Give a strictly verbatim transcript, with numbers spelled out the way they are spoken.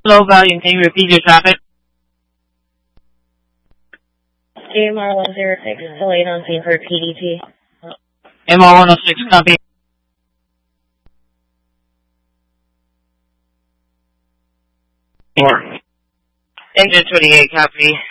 Low volume, can you repeat your traffic? J M R one zero six, still eight on scene for P D T. M R one oh six, copy. Four. Engine twenty-eight, copy.